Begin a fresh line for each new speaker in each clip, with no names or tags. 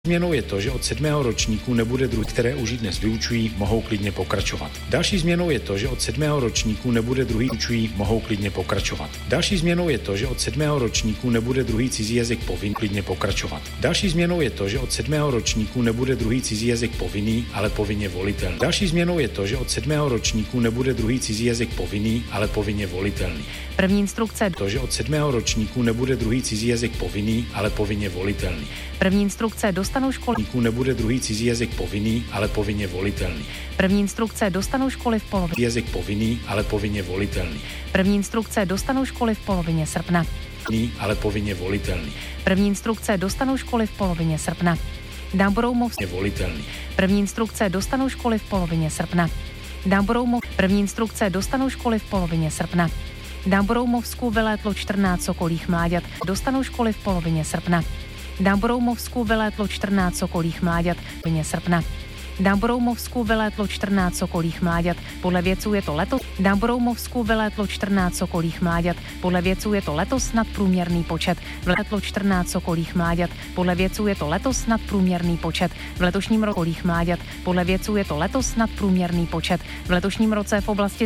Změnou je to, že od 7. ročníku nebude druhý, které už dnes vyučují, mohou klidně pokračovat. Další změnou je to, že od 7. ročníku nebude druhý vyučují, mohou klidně pokračovat. Další změnou je to, že od 7. ročníku nebude druhý cizí jazyk povinný, klidně pokračovat. Další změnou je to, že od 7. ročníku nebude druhý cizí jazyk povinný, ale povinně volitelný. Další změnou je to, že od 7. ročníku nebude druhý cizí jazyk povinný, ale povinně volitelný.
První instrukce
To, že od 7. ročníku nebude druhý cizí jazyk povinný, ale povinně volitelný.
První instrukce dostanou školy.
Nebude druhý cizí jazyk povinný, ale povinně volitelný.
První instrukce dostanou školy v polovině.
Jazyk povinný, ale povinně volitelný.
První instrukce dostanou školy v polovině srpna.
Ale povinně volitelný.
První instrukce dostanou školy v polovině srpna.
Je volitelný.
První instrukce dostanou školy v polovině srpna. První instrukce dostanou školy v polovině srpna. Na Broumovsku vylétlo 14 sokolích mláďat, dostanou školy v polovině srpna. Na Broumovsku vylétlo 14 sokolích mláďat v polovině srpna. Na Broumovsku vylétlo 14 sokolích mláďat, podle vědců je to letos. Na Broumovsku vylétlo 14 sokolích mláďat, podle vědců je to letos nadprůměrný počet. Vylétlo 14 sokolích mláďat, podle vědců je to letos nadprůměrný počet. V letošním roce mláďat, podle vědců je to letos nadprůměrný počet. V letošním roce v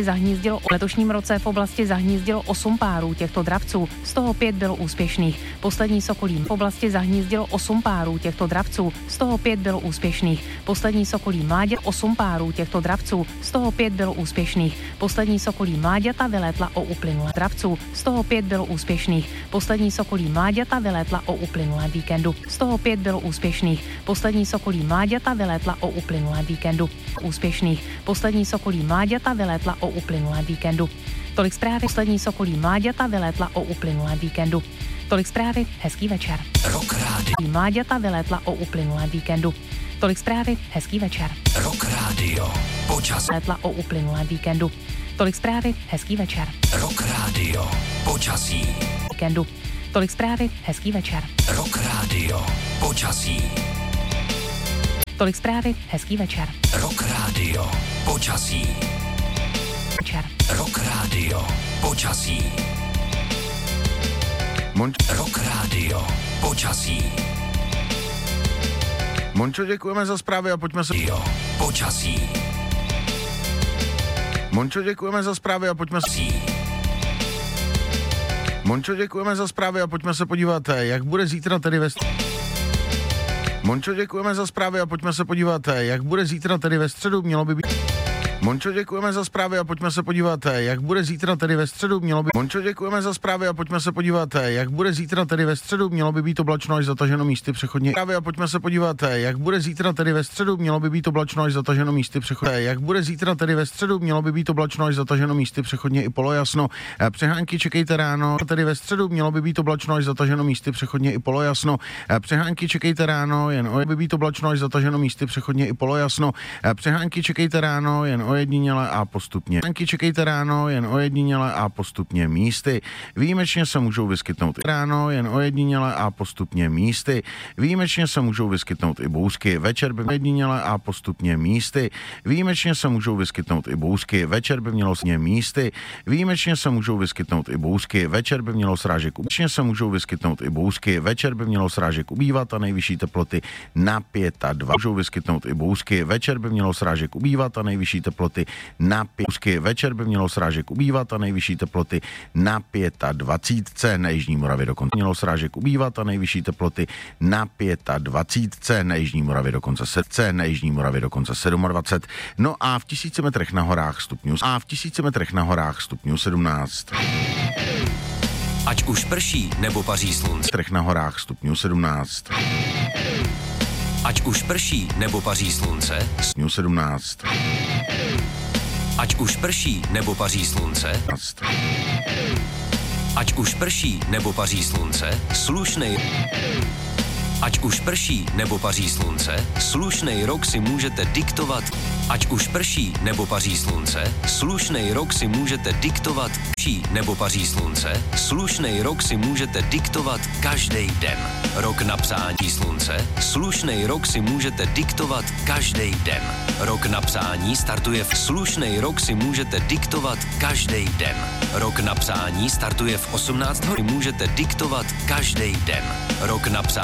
oblasti zahnízdilo 8 párů těchto dravců, z toho 5 bylo úspěšných. Poslední sokolí v oblasti zahnízdilo 8 párů těchto dravců, z toho 5 bylo úspěšných. Poslední sokolí mláďat 8 párů těchto dravců, z toho 5 bylo úspěšných. Poslední sokolí mláďata vylétla o uplynulé dravců, z toho 5 bylo úspěšných. Poslední sokolí mláďata vylétla o uplynulém víkendu, z toho 5 bylo úspěšných. Poslední sokolí mláďata vylétla o uplynulém víkendu, úspěšných. Poslední sokolí mláďata vylétla o uplynulém víkendu. Tolik zprávy. Poslední sokolí mláďata vylétla o uplynulém víkendu. Tolik zprávy. Hezký večer.
Rock Radio.
Mláďata vylétla o uplynulém víkendu. Tolik zprávy. Hezký večer.
Rock Radio. Počasí.
Letla o uplynulém víkendu. Tolik zprávy. Hezký večer.
Rock Radio. Počasí.
Víkendu. Tolik zprávy. Hezký večer.
Rock Radio. Počasí.
Tolik zprávy. Hezký večer.
Rock Radio. Počasí.
Večer.
Rock Radio. Počasí. Rock Radio. Počasí.
Mončo, děkujeme za zprávy a pojďme se...
Počasí.
Mončo, děkujeme za zprávy a pojďme se... Mončo, děkujeme za zprávy a pojďme se podívat, jak bude zítra tedy ve... Mončo, děkujeme za zprávy a pojďme se podívat, jak bude zítra tedy ve středu, mělo by být... Mončo, děkujeme za zprávy a pojďme se podívat, jak bude zítra tedy ve středu, mělo by... Mončo, děkujeme za zprávy a pojďme se podívat, jak bude zítra tedy ve středu, mělo by být oblačno až zataženo místy přechodně. Zprávy a pojďme se podívat, jak bude zítra tedy ve středu, mělo by být oblačno až zataženo místy přechodně. Jak bude zítra tedy ve středu, mělo by být oblačno až zataženo místy přechodně i polojasno. Přehánky čekejte ráno, tedy ve středu, mělo by být oblačno až zataženo místy přechodně i polojasno. Přehánky čekejte ráno, jen by být oblačno až zataženo místy přechodně i polojasno. Přehánky čekejte ráno, jen ojediněle a postupně. Přehánky čekejte ráno, jen ojediněle a postupně místy. Výjimečně se můžou vyskytnout ráno, jen ojediněle a postupně místy. Výjimečně se můžou vyskytnout i bouřky. Večer by ojediněle a postupně místy. Výjimečně se můžou vyskytnout i bouřky. Večer by mělo sně místy. Výjimečně se můžou vyskytnout i bouřky. Večer by mělo srážek. Výjimečně se můžou vyskytnout i bouřky. Večer by mělo srážek ubývat a nejvyšší teploty na 5 můžou vyskytnout i bouřky. Večer by mělo srážek ubývat a nejvyšší teploty na 5. Večer by mělo srážek ubývat a nejvyšší teploty na 25. Na Jižní Moravě dokonce mělo srážek ubývat a nejvyšší teploty na 25. Na Jižní Moravě dokonce 7. Na Jižní Moravě dokonce 27. No a v 1000 metrech na horách stupňů 17.
Ať už prší nebo paří slunce.
Metrech na horách stupňů 17.
Ať už prší nebo paří slunce.
Stupňů 17.
Ať už prší nebo paří slunce. Ať už prší nebo paří slunce, slušnej. Ať už prší nebo paří slunce, slušnej rok si můžete diktovat. Ať už prší nebo paří slunce, slušnej rok si můžete diktovat. Prší nebo paří slunce, slušnej rok si můžete diktovat každý den. Rok na psání slunce, slušnej rok si můžete diktovat každý den. Rok na psání startuje v slušnej rok si můžete diktovat každý den. Rok na psání startuje v 18 hodin. Můžete diktovat každý den. Rok na psání